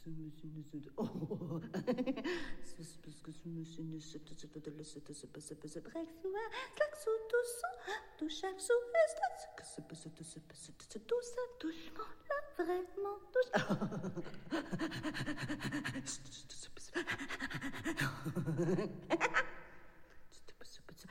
ce monsieur ne se... Oh. C'est parce que ce monsieur ne se... Bref, claque sous tout son, tout chaque sous est... Que se passe tout ça doucement, là, vraiment doucement.